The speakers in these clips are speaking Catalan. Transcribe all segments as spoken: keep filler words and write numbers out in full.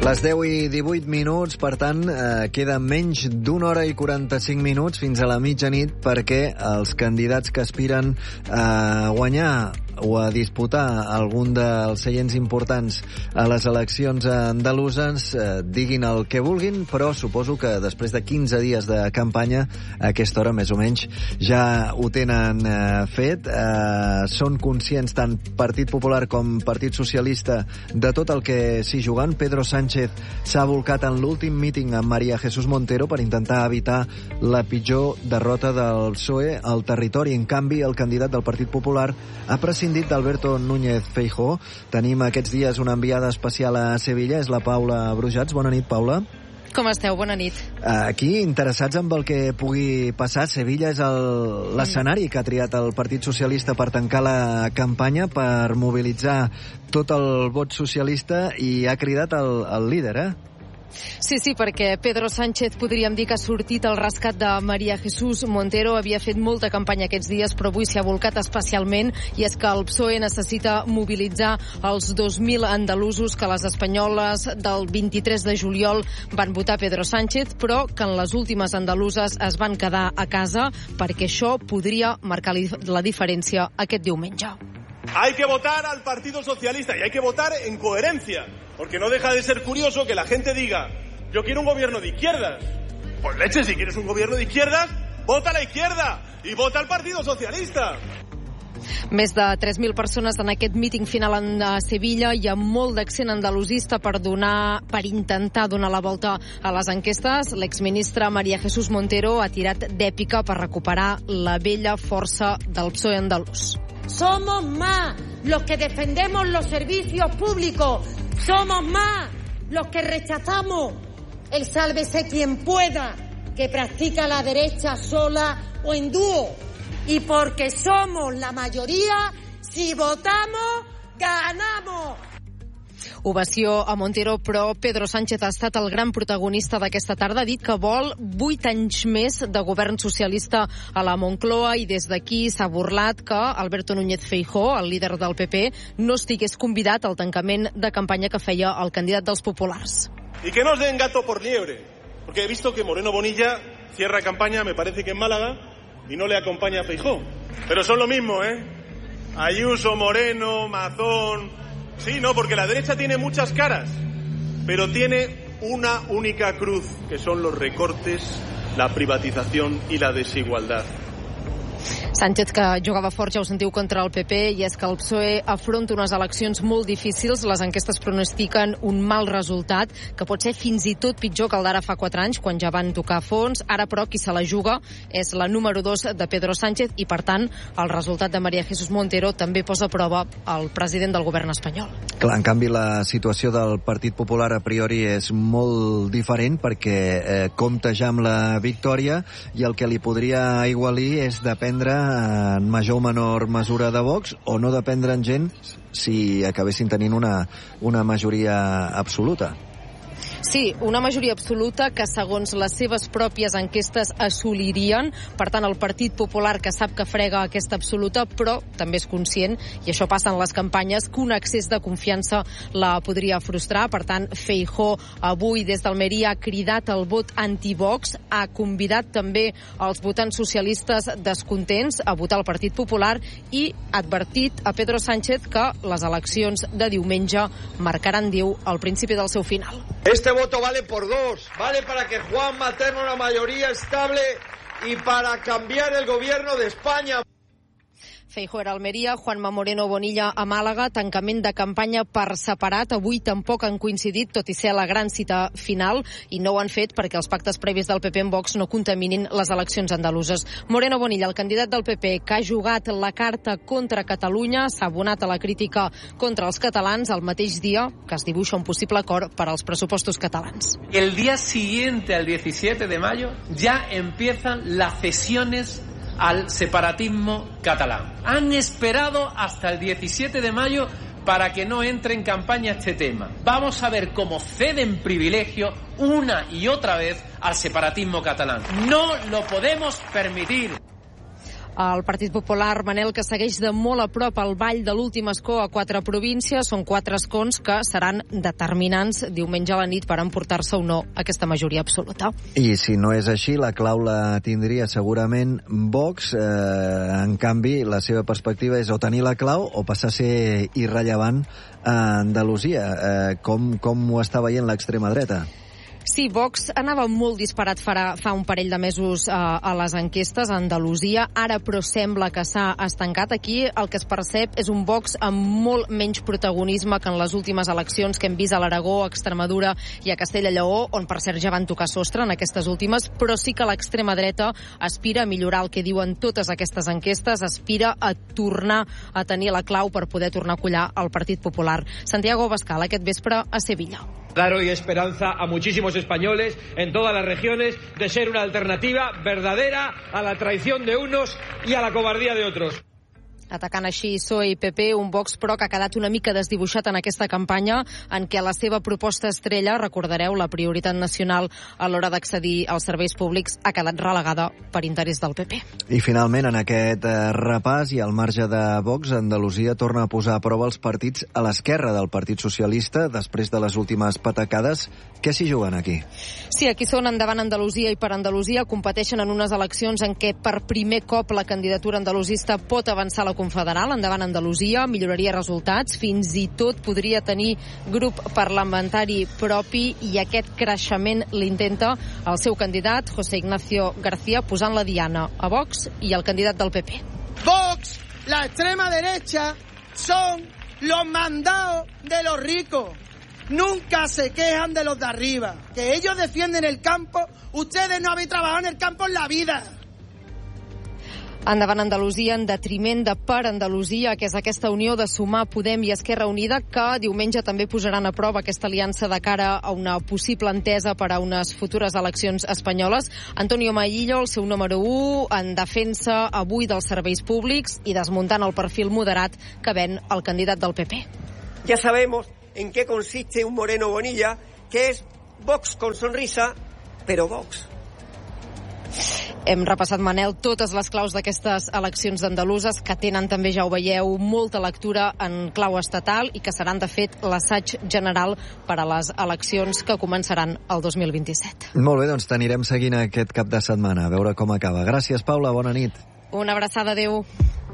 Les deu i divuit minuts, per tant, eh, queda menys d'una hora i quaranta-cinc minuts fins a la mitjanit perquè els candidats que aspiren a guanyar o a disputar algun dels seients importants a les eleccions andaluses eh, diguin el que vulguin, però suposo que després de quinze dies de campanya, a aquesta hora més o menys, ja ho tenen eh, fet. Eh, són conscients tant Partit Popular com Partit Socialista de tot el que s'hi juguen. Pedro Sánchez s'ha volcat en l'últim míting amb María Jesús Montero per intentar evitar la pitjor derrota del P S O E al territori. En canvi, el candidat del Partit Popular ha prescindat d'Alberto Núñez Feijóo. Tenim aquests dies una enviada especial a Sevilla, és la Paula Brujats. Bona nit, Paula. Com esteu? Bona nit. Aquí, interessats en el que pugui passar. Sevilla és l'escenari que ha triat el Partit Socialista per tancar la campanya, per mobilitzar tot el vot socialista, i ha cridat el, el líder, eh? Sí, sí, perquè Pedro Sánchez podríem dir que ha sortit al rescat de María Jesús Montero. Havia fet molta campanya aquests dies, però avui s'hi ha volcat especialment, i és que el P S O E necessita mobilitzar els dos mil andalusos que les espanyoles del vint-i-tres de juliol van votar Pedro Sánchez, però que en les últimes andaluses es van quedar a casa, perquè això podria marcar la diferència aquest diumenge. Hay que votar al Partido Socialista y hay que votar en coherencia, porque no deja de ser curioso que la gente diga: yo quiero un gobierno de izquierdas. Pues leche, si quieres un gobierno de izquierdas, vota a la izquierda y vota al Partido Socialista. Més de tres mil persones en aquest míting final a Sevilla. Hi ha molt d'accent andalusista per donar, per intentar donar la volta a les enquestes. L'exministra María Jesús Montero ha tirat d'èpica per recuperar la vella força del P S O E andalús. Somos más los que defendemos los servicios públicos. Somos más los que rechazamos el sálvese quien pueda que practica la derecha sola o en dúo. Y porque somos la mayoría, si votamos, ganamos. Ovació a Montero, però Pedro Sánchez ha estat el gran protagonista d'aquesta tarda. Ha dit que vol vuit anys més de govern socialista a la Moncloa, i des d'aquí s'ha burlat que Alberto Núñez Feijóo, el líder del P P, no estigués convidat al tancament de campanya que feia el candidat dels populars. Y que no os den gato por liebre, porque he visto que Moreno Bonilla cierra campaña, me parece que en Málaga, y no le acompaña a Feijóo. Pero son lo mismo, ¿eh? Ayuso, Moreno, Mazón... Sí, no, porque la derecha tiene muchas caras, pero tiene una única cruz, que son los recortes, la privatización y la desigualdad. Sánchez, que jugava fort, ja ho sentiu, contra el P P, i és que el P S O E afronta unes eleccions molt difícils. Les enquestes pronostiquen un mal resultat, que pot ser fins i tot pitjor que el d'ara fa quatre anys, quan ja van tocar fons. Ara, però, qui se la juga és la número dos de Pedro Sánchez, i, per tant, el resultat de María Jesús Montero també posa a prova el president del govern espanyol. Clar, en canvi, la situació del Partit Popular a priori és molt diferent, perquè eh, compta ja amb la victòria, i el que li podria aigualir és dependre en major o menor mesura de Vox, o no dependre en gens si acabessin tenint una, una majoria absoluta. Sí, una majoria absoluta que, segons les seves pròpies enquestes, assolirien. Per tant, el Partit Popular, que sap que frega aquesta absoluta, però també és conscient, i això passa en les campanyes, que un excés de confiança la podria frustrar. Per tant, Feijóo avui des d'Almeria ha cridat el vot anti-Vox, ha convidat també els votants socialistes descontents a votar el Partit Popular, i ha advertit a Pedro Sánchez que les eleccions de diumenge marcaran, diu, el principi del seu final. Este voto vale por dos, vale para que Juanma tenga una mayoría estable y para cambiar el gobierno de España. Feijóo era a Almeria, Juanma Moreno Bonilla a Màlaga, tancament de campanya per separat. Avui tampoc han coincidit, tot i ser la gran cita final, i no ho han fet perquè els pactes previs del P P amb Vox no contaminin les eleccions andaluses. Moreno Bonilla, el candidat del P P, que ha jugat la carta contra Catalunya, s'ha abonat a la crítica contra els catalans el mateix dia que es dibuixa un possible acord per als pressupostos catalans. El día siguiente, al diecisiete de mayo, ya empiezan las cesiones al separatismo catalán. Han esperado hasta el diecisiete de mayo para que no entre en campaña este tema. Vamos a ver cómo ceden privilegio una y otra vez al separatismo catalán. No lo podemos permitir. El Partit Popular, Manel, que segueix de molt a prop el ball de l'últim escó a quatre províncies. Són quatre escons que seran determinants diumenge a la nit per emportar-se o no aquesta majoria absoluta. I si no és així, la clau la tindria segurament Vox. Eh, en canvi, la seva perspectiva és o tenir la clau o passar a ser irrellevant a Andalusia. Eh, com, com ho està veient l'extrema dreta? Sí, Vox anava molt disparat fa, fa un parell de mesos eh, a les enquestes a Andalusia, ara però sembla que s'ha estancat. Aquí el que es percep és un Vox amb molt menys protagonisme que en les últimes eleccions que hem vist a l'Aragó, a Extremadura i a Castella i Lleó, on per cert ja van tocar sostre en aquestes últimes, però sí que l'extrema dreta aspira a millorar el que diuen totes aquestes enquestes, aspira a tornar a tenir la clau per poder tornar a collar el Partit Popular. Santiago Abascal, aquest vespre a Sevilla. Dar hoy esperanza a muchísimos españoles en todas las regiones de ser una alternativa verdadera a la traición de unos y a la cobardía de otros. Atacant així P S O E i P P, un Vox però que ha quedat una mica desdibuixat en aquesta campanya en què la seva proposta estrella, recordareu, la prioritat nacional a l'hora d'accedir als serveis públics, ha quedat relegada per interès del P P. I finalment, en aquest eh, repàs i al marge de Vox, Andalusia torna a posar a prova els partits a l'esquerra del Partit Socialista després de les últimes patacades. Què s'hi juguen aquí? Sí, aquí són Endavant Andalusia i Per Andalusia, competeixen en unes eleccions en què per primer cop la candidatura andalusista pot avançar a la confederal. Endavant Andalusia milloraria resultats, fins i tot podria tenir grup parlamentari propi, i aquest creixement l'intenta el seu candidat, José Ignacio García, posant la diana a Vox i al candidat del P P. Vox, la extrema derecha, son los mandados de los ricos. Nunca se quejan de los de arriba. Que ellos defienden el campo. Ustedes no habéis trabajado en el campo en la vida. Endavant Andalusia en detriment de Per Andalusia, que és aquesta unió de Sumar, Podem i Esquerra Unida, que diumenge també posaran a prova aquesta aliança de cara a una possible entesa per a unes futures eleccions espanyoles. Antonio Maillo, el seu número u, en defensa avui dels serveis públics i desmuntant el perfil moderat que ven el candidat del P P. Ya sabemos en qué consiste un Moreno Bonilla, que es Vox con sonrisa, pero Vox. Hem repassat, Manel, totes les claus d'aquestes eleccions andaluses, que tenen també, ja ho veieu, molta lectura en clau estatal i que seran, de fet, l'assaig general per a les eleccions que començaran el dos mil vint-i-set. Molt bé, doncs t'anirem seguint aquest cap de setmana, a veure com acaba. Gràcies, Paula, bona nit. Una abraçada, adeu.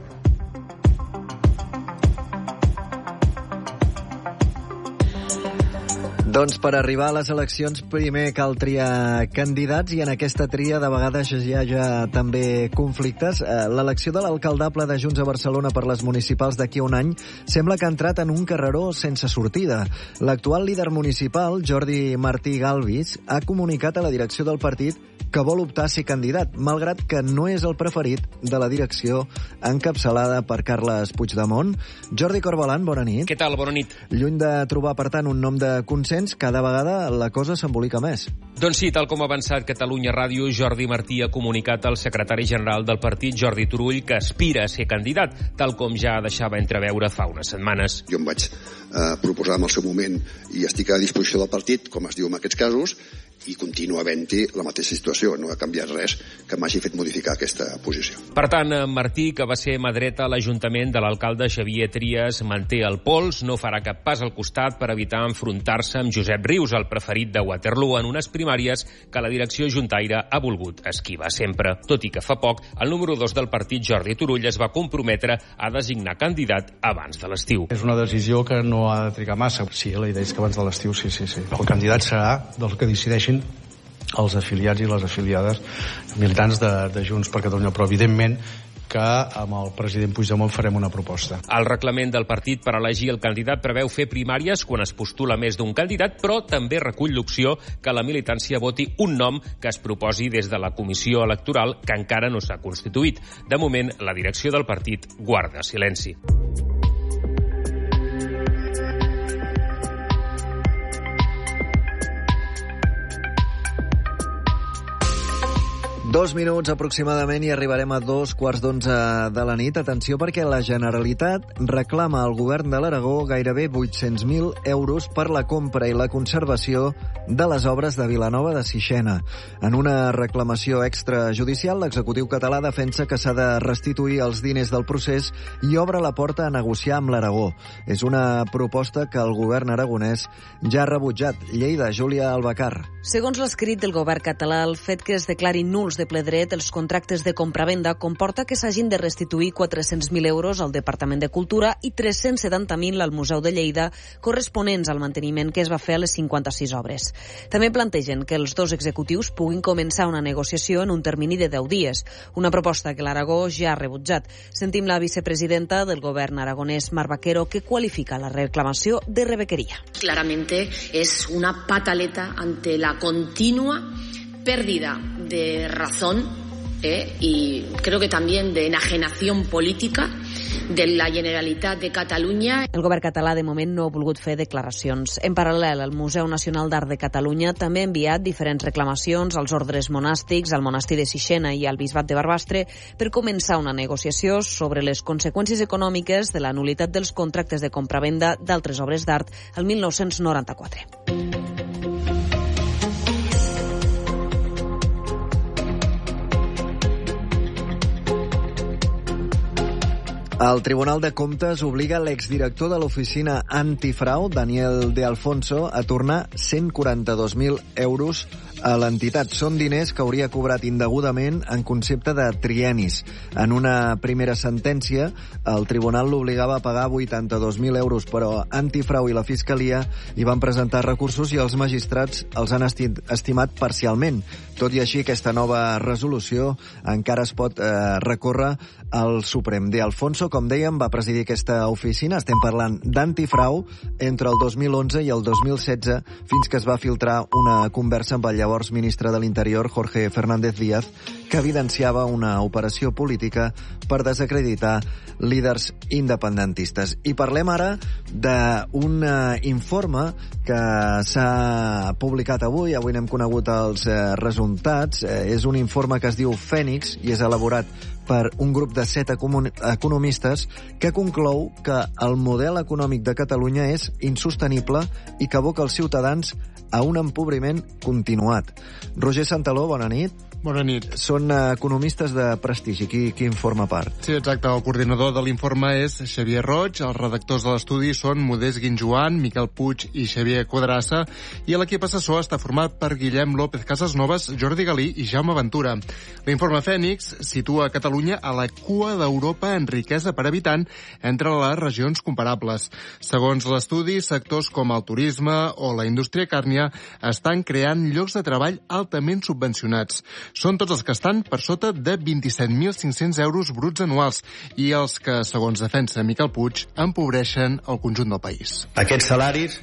Doncs per arribar a les eleccions primer cal triar candidats, i en aquesta tria de vegades hi ha ja també conflictes. L'elecció de l'alcaldable de Junts a Barcelona per les municipals d'aquí a un any sembla que ha entrat en un carreró sense sortida. L'actual líder municipal, Jordi Martí Galvis, ha comunicat a la direcció del partit que vol optar a ser candidat, malgrat que no és el preferit de la direcció encapçalada per Carles Puigdemont. Jordi Corbalan, bona nit. Què tal? Bona nit. Lluny de trobar, per tant, un nom de consens, cada vegada la cosa s'embolica més. Doncs sí, tal com ha avançat Catalunya Ràdio, Jordi Martí ha comunicat al secretari general del partit, Jordi Turull, que aspira a ser candidat, tal com ja deixava entreveure fa unes setmanes. Jo em vaig eh, proposar en el seu moment i estic a disposició del partit, com es diu en aquests casos, i continua havent-hi la mateixa situació. No ha canviat res que m'hagi fet modificar aquesta posició. Per tant, Martí, que va ser mà dreta a l'Ajuntament de l'alcalde Xavier Trias, manté el pols, no farà cap pas al costat per evitar enfrontar-se amb Josep Rius, el preferit de Waterloo, en unes primàries que la direcció juntaire ha volgut esquivar sempre. Tot i que fa poc, el número dos del partit, Jordi Turull, es va comprometre a designar candidat abans de l'estiu. És una decisió que no ha de trigar massa. Sí, la idea és que abans de l'estiu, sí, sí, sí. El candidat serà dels que decideixin els afiliats i les afiliades militants de, de Junts per Catalunya, però evidentment que amb el president Puigdemont farem una proposta. El reglament del partit per elegir el candidat preveu fer primàries quan es postula més d'un candidat, però també recull l'opció que la militància voti un nom que es proposi des de la comissió electoral, que encara no s'ha constituït. De moment, la direcció del partit guarda silenci. Dos minuts aproximadament i arribarem a dos quarts d'onze de la nit. Atenció, perquè la Generalitat reclama al govern de l'Aragó gairebé vuit-cents mil euros per la compra i la conservació de les obres de Vilanova de Sixena. En una reclamació extrajudicial, l'executiu català defensa que s'ha de restituir els diners del procés i obre la porta a negociar amb l'Aragó. És una proposta que el govern aragonès ja ha rebutjat. Lleida, Júlia Albacar. Segons l'escrit del govern català, el fet que es declarin nuls de ple dret els contractes de compravenda comporta que s'hagin de restituir quatre-cents mil euros al Departament de Cultura i tres-cents setanta mil al Museu de Lleida, corresponents al manteniment que es va fer a les cinquanta-sis obres. També plantegen que els dos executius puguin començar una negociació en un termini de deu dies, una proposta que l'Aragó ja ha rebutjat. Sentim la vicepresidenta del govern aragonès, Mar Vaquero, que qualifica la reclamació de rebequería. Claramente es una pataleta ante la continua pérdida de razón eh, y creo que también de enajenación política de la Generalitat de Catalunya. El govern català de moment no ha volgut fer declaracions. En paral·lel, el Museu Nacional d'Art de Catalunya també ha enviat diferents reclamacions als ordres monàstics, al monestir de Sixena i al bisbat de Barbastre per començar una negociació sobre les conseqüències econòmiques de la nul·litat dels contractes de compravenda d'altres obres d'art el mil nou-cents noranta-quatre. El Tribunal de Comptes obliga l'exdirector de l'oficina antifrau, Daniel De Alfonso, a tornar cent quaranta-dos mil euros a l'entitat. Són diners que hauria cobrat indegudament en concepte de triennis. En una primera sentència, el tribunal l'obligava a pagar vuitanta-dos mil euros, però Antifrau i la Fiscalia hi van presentar recursos i els magistrats els han esti- estimat parcialment. Tot i així, aquesta nova resolució encara es pot eh, recórrer al Suprem. De Alfonso, com dèiem, va presidir aquesta oficina. Estem parlant d'antifrau entre el dos mil onze i el dos mil setze, fins que es va filtrar una conversa amb el llavors ministre de l'Interior, Jorge Fernández Díaz, que evidenciava una operació política per desacreditar líders independentistes. I parlem ara d'un informe que s'ha publicat avui. Avui n'hem conegut els eh, resultats. Eh, és un informe que es diu Fènix i és elaborat per un grup de set economistes que conclou que el model econòmic de Catalunya és insostenible i que aboca els ciutadans a un empobriment continuat. Roger Santaló, bona nit. Bona nit. Són economistes de prestigi. Qui, qui en forma part? Sí, exacte. El coordinador de l'informe és Xavier Roig. Els redactors de l'estudi són Modest Guinjoan, Miquel Puig i Xavier Quadrassa. I l'equip assessor està format per Guillem López Casasnovas, Jordi Galí i Jaume Ventura. L'informe Fènix situa Catalunya a la cua d'Europa en riquesa per habitant entre les regions comparables. Segons l'estudi, sectors com el turisme o la indústria càrnia estan creant llocs de treball altament subvencionats. Són tots els que estan per sota de vint-i-set mil cinc-cents euros bruts anuals i els que, segons defensa Miquel Puig, empobreixen el conjunt del país. Aquests salaris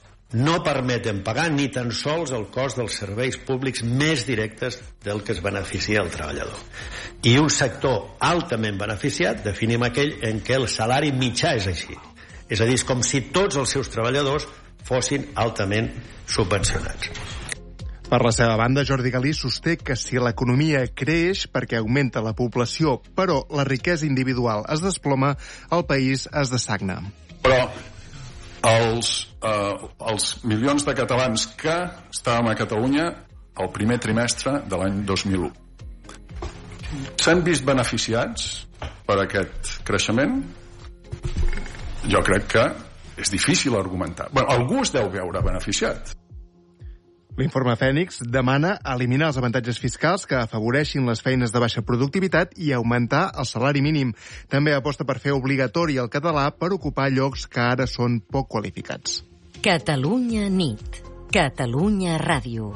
no permeten pagar ni tan sols el cost dels serveis públics més directes del que es beneficia el treballador. I un sector altament beneficiat definim aquell en què el salari mitjà és així. És a dir, és com si tots els seus treballadors fossin altament subvencionats. Per la seva banda, Jordi Galí sosté que si l'economia creix perquè augmenta la població, però la riquesa individual es desploma, el país es dessagna. Però els, eh, els milions de catalans que estàvem a Catalunya el primer trimestre de l'any dos mil u s'han vist beneficiats per aquest creixement? Jo crec que és difícil argumentar. Bueno, algú es deu veure beneficiat. L'informe Fènix demana eliminar els avantatges fiscals que afavoreixin les feines de baixa productivitat i augmentar el salari mínim. També aposta per fer obligatori el català per ocupar llocs que ara són poc qualificats. Catalunya nit. Catalunya ràdio.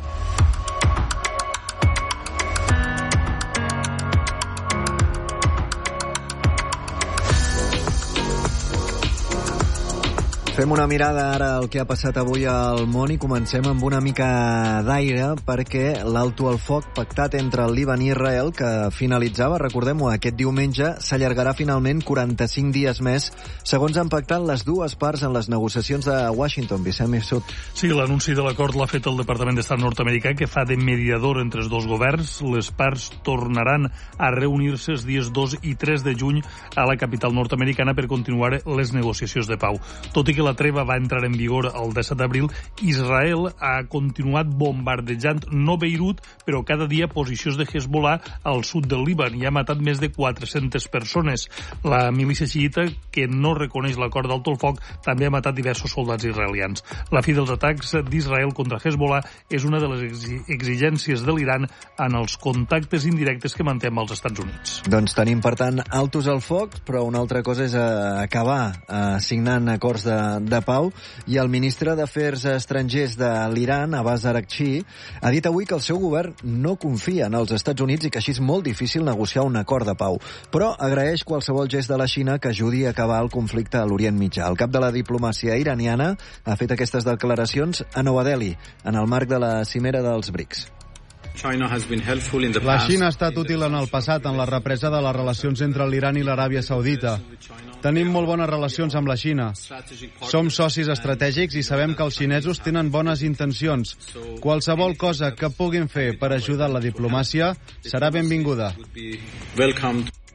Fem una mirada ara al que ha passat avui al món i comencem amb una mica d'aire perquè l'alto al foc pactat entre el Líban i Israel, que finalitzava, recordem-ho, aquest diumenge, s'allargarà finalment quaranta-cinc dies més, segons han pactat les dues parts en les negociacions de Washington. Vicent Missut. Sí, l'anunci de l'acord l'ha fet el Departament d'Estat nord-americà, que fa de mediador entre els dos governs. Les parts tornaran a reunir-se els dies dos i tres de juny a la capital nord-americana per continuar les negociacions de pau. Tot i que la treva va entrar en vigor el disset d'abril, Israel ha continuat bombardejant no Beirut, però cada dia posicions de Hezbollah al sud del Líban i ha matat més de quatre-centes persones. La milícia xiita, que no reconeix l'acord d'alto al foc, també ha matat diversos soldats israelians. La fi dels atacs d'Israel contra Hezbollah és una de les exigències de l'Iran en els contactes indirectes que manté amb els Estats Units. Doncs tenim, per tant, altos al foc, però una altra cosa és acabar eh, signant acords de de pau, i el ministre d'Afers Estrangers de l'Iran, Abbas Araghchi, ha dit avui que el seu govern no confia en els Estats Units i que així és molt difícil negociar un acord de pau, però agraeix qualsevol gest de la Xina que ajudi a acabar el conflicte a l'Orient Mitjà. El cap de la diplomàcia iraniana ha fet aquestes declaracions a Nova Delhi, en el marc de la cimera dels BRICS. La Xina ha estat útil en el passat en la represa de les relacions entre l'Iran i l'Aràbia Saudita. Tenim molt bones relacions amb la Xina. Som socis estratègics i sabem que els xinesos tenen bones intencions. Qualsevol cosa que puguin fer per ajudar la diplomàcia serà benvinguda.